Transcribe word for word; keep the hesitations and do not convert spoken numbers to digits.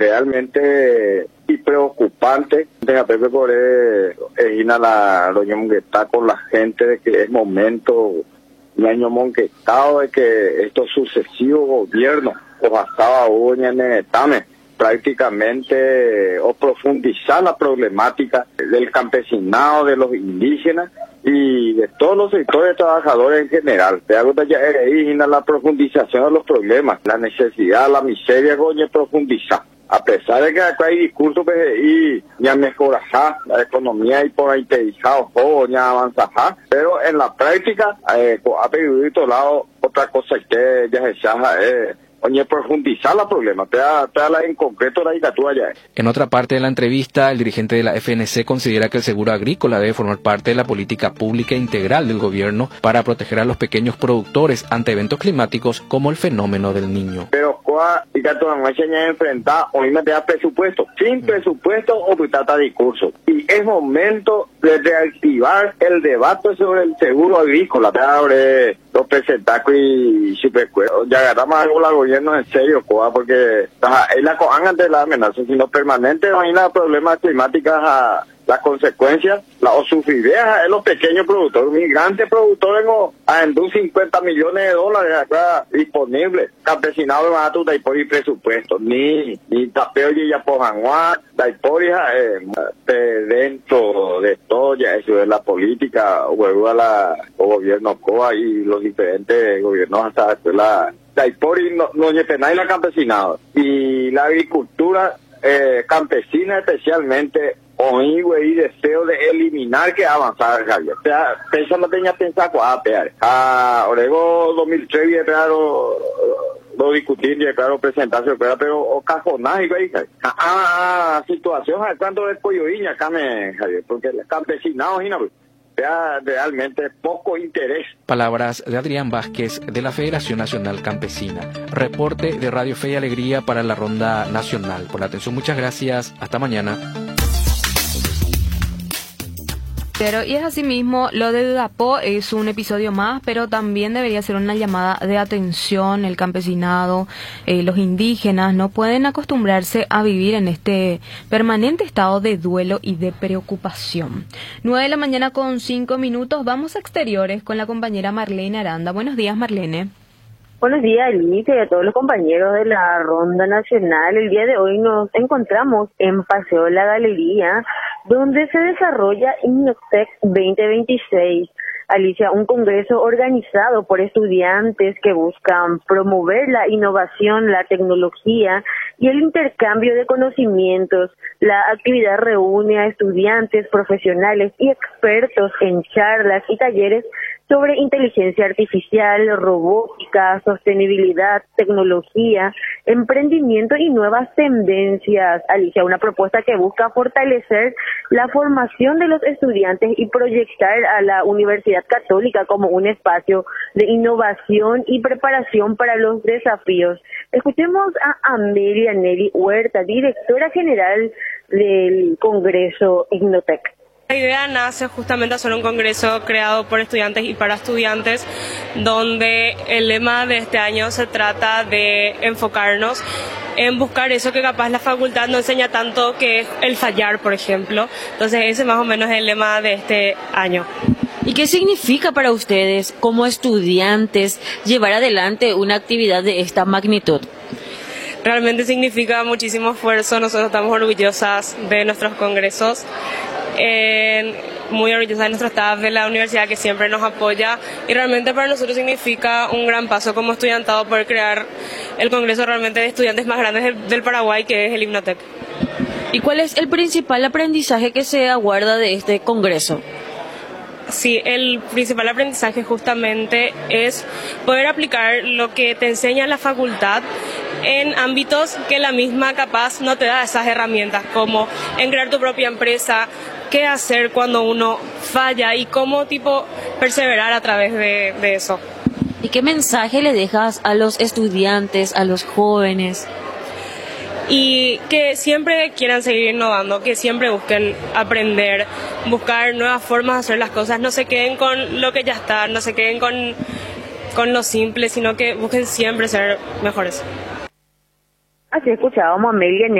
realmente y preocupante. Deja Pepe por Egina la doña que está con la gente de que es momento un año monquetado de que estos sucesivos gobiernos o bastaba uña en el etame prácticamente o profundizar la problemática del campesinado, de los indígenas y de todos los sectores trabajadores en general. Te hago ya Egina la profundización de los problemas, la necesidad, la miseria coño profundizar. A pesar de que acá hay discursos que ya mejorar la economía y por ahí te dijao, o ya avanzar, pero en la práctica, eh, ha pedido de otro lado otra cosa que ya se llama, eh, oye, profundizar la problema, te da, te da la, en concreto la dictadura ya. En otra parte de la entrevista, el dirigente de la F N C considera que el seguro agrícola debe formar parte de la política pública integral del gobierno para proteger a los pequeños productores ante eventos climáticos como el fenómeno del Niño. Pero cuál y que toda noche ya enfrentar o me da presupuesto, sin presupuesto o putata discurso. Y es momento de reactivar el debate sobre el seguro agrícola, sobre los presentacos y supercueros. Ya agarramos algo la gobierno en serio, coa, porque es la coan ante la amenaza, sino permanente no hay nada problemas climáticos, a las consecuencias, la o sufrideja es los pequeños productores, migrantes productores no, a en cincuenta millones de dólares acá disponibles, campesinado van a tu daipori presupuesto, ni, ni tapeo y ya pojanua, daipori eh, dentro de todo ya eso es la política, o a la o gobierno coa y los diferentes gobiernos hasta la daipori no, no y la campesinado, y la agricultura eh, campesina especialmente hoy, güey, deseo de eliminar que avanzar, Javier. O sea, eso no tenía pensado, ah, pear. Ah, Orego dos mil tres, claro, lo discutir, claro, presentarse, pero o cajonaje, güey, ah, ah, situación, ¿cuánto es Coyoiña, acá me, Javier? Porque el campesinado, güey, sea realmente poco interés. Palabras de Adrián Vázquez de la Federación Nacional Campesina. Reporte de Radio Fe y Alegría para la Ronda Nacional. Por la atención, muchas gracias. Hasta mañana. Pero, y es así mismo, lo de Dudapó es un episodio más, pero también debería ser una llamada de atención. El campesinado, eh, los indígenas no pueden acostumbrarse a vivir en este permanente estado de duelo y de preocupación. nueve de la mañana con cinco minutos, vamos a exteriores con la compañera Marlene Aranda. Buenos días, Marlene. Buenos días, Alicia, y a todos los compañeros de la Ronda Nacional. El día de hoy nos encontramos en Paseo La Galería, donde se desarrolla Innotec veinte veintiséis. Alicia, un congreso organizado por estudiantes que buscan promover la innovación, la tecnología y el intercambio de conocimientos. La actividad reúne a estudiantes, profesionales y expertos en charlas y talleres sobre inteligencia artificial, robótica, sostenibilidad, tecnología, emprendimiento y nuevas tendencias. Alicia, una propuesta que busca fortalecer la formación de los estudiantes y proyectar a la Universidad Católica como un espacio de innovación y preparación para los desafíos. Escuchemos a Amelia Nelly Huerta, directora general del Congreso Innotec. La idea nace justamente a hacer un congreso creado por estudiantes y para estudiantes, donde el lema de este año se trata de enfocarnos en buscar eso que capaz la facultad no enseña tanto, que es el fallar, por ejemplo. Entonces ese más o menos es el lema de este año. ¿Y qué significa para ustedes como estudiantes llevar adelante una actividad de esta magnitud? Realmente significa muchísimo esfuerzo. Nosotros estamos orgullosas de nuestros congresos, eh, muy orgullosa de nuestro staff de la universidad que siempre nos apoya, y realmente para nosotros significa un gran paso como estudiantado poder crear el congreso realmente de estudiantes más grandes del, del Paraguay, que es el Innotec. ¿Y cuál es el principal aprendizaje que se aguarda de este congreso? Sí, el principal aprendizaje justamente es poder aplicar lo que te enseña la facultad en ámbitos que la misma capaz no te da esas herramientas, como en crear tu propia empresa, qué hacer cuando uno falla y cómo tipo perseverar a través de, de eso. ¿Y qué mensaje le dejas a los estudiantes, a los jóvenes? Y que siempre quieran seguir innovando, que siempre busquen aprender, buscar nuevas formas de hacer las cosas, no se queden con lo que ya está, no se queden con, con lo simple, sino que busquen siempre ser mejores. Así escuchábamos a Amelia